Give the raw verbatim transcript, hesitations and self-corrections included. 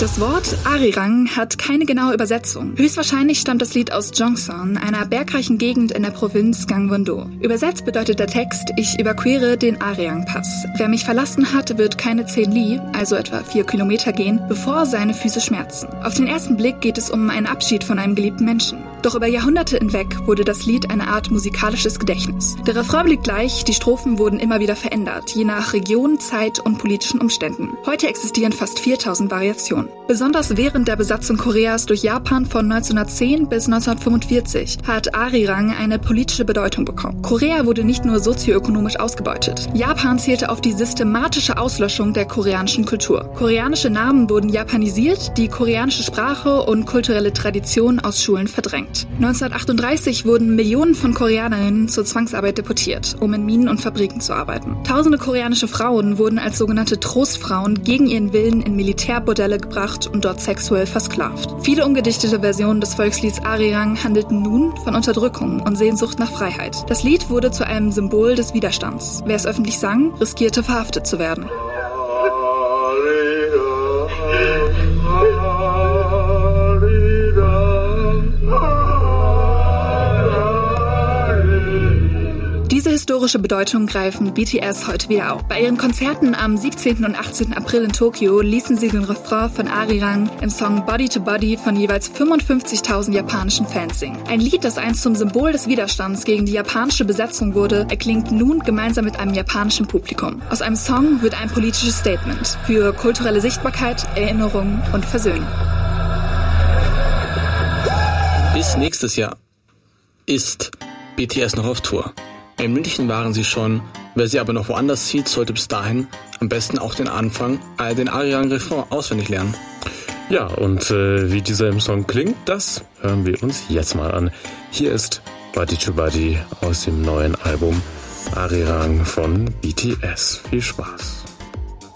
Das Wort Arirang hat keine genaue Übersetzung. Höchstwahrscheinlich stammt das Lied aus Gyeongsan, einer bergreichen Gegend in der Provinz Gangwon-do. Übersetzt bedeutet der Text: Ich überquere den Arirang-Pass. Wer mich verlassen hat, wird keine zehn Li, also etwa vier Kilometer gehen, bevor seine Füße schmerzen. Auf den ersten Blick geht es um einen Abschied von einem geliebten Menschen. Doch über Jahrhunderte hinweg wurde das Lied eine Art musikalisches Gedächtnis. Der Refrain blieb gleich, die Strophen wurden immer wieder verändert, je nach Region, Zeit und politischen Umständen. Heute existieren fast viertausend Variationen. Besonders während der Besatzung Koreas durch Japan von neunzehnhundertzehn bis neunzehnhundertfünfundvierzig hat Arirang eine politische Bedeutung bekommen. Korea wurde nicht nur sozioökonomisch ausgebeutet. Japan zählte auf die systematische Auslöschung der koreanischen Kultur. Koreanische Namen wurden japanisiert, die koreanische Sprache und kulturelle Tradition aus Schulen verdrängt. neunzehnhundertachtunddreißig wurden Millionen von Koreanerinnen zur Zwangsarbeit deportiert, um in Minen und Fabriken zu arbeiten. Tausende koreanische Frauen wurden als sogenannte Trostfrauen gegen ihren Willen in Militärbordelle gebracht und dort sexuell versklavt. Viele umgedichtete Versionen des Volkslieds Arirang handelten nun von Unterdrückung und Sehnsucht nach Freiheit. Das Lied wurde zu einem Symbol des Widerstands. Wer es öffentlich sang, riskierte verhaftet zu werden. Diese historische Bedeutung greifen B T S heute wieder auf. Bei ihren Konzerten am siebzehnten und achtzehnten April in Tokio ließen sie den Refrain von Arirang im Song Body to Body von jeweils fünfundfünfzigtausend japanischen Fans singen. Ein Lied, das einst zum Symbol des Widerstands gegen die japanische Besetzung wurde, erklingt nun gemeinsam mit einem japanischen Publikum. Aus einem Song wird ein politisches Statement für kulturelle Sichtbarkeit, Erinnerung und Versöhnung. Bis nächstes Jahr ist B T S noch auf Tour. In München waren sie schon. Wer sie aber noch woanders sieht, sollte bis dahin am besten auch den Anfang, äh, den Arirang-Refrain auswendig lernen. Ja, und äh, wie dieser im Song klingt, das hören wir uns jetzt mal an. Hier ist Body to Body aus dem neuen Album Arirang von B T S. Viel Spaß.